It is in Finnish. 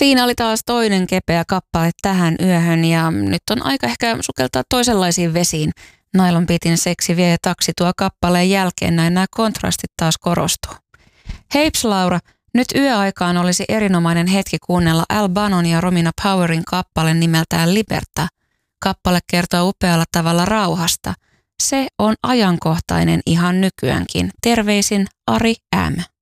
Siinä oli taas toinen kepeä kappale tähän yöhön ja nyt on aika ehkä sukeltaa toisenlaisiin vesiin. Nylon Beatin Seksi vie taksi tuo kappaleen jälkeen, näin nämä kontrastit taas korostuu. Heips Laura, nyt yöaikaan olisi erinomainen hetki kuunnella Al Banon ja Romina Powerin kappale nimeltään Liberta. Kappale kertoo upealla tavalla rauhasta. Se on ajankohtainen ihan nykyäänkin. Terveisin Ari M.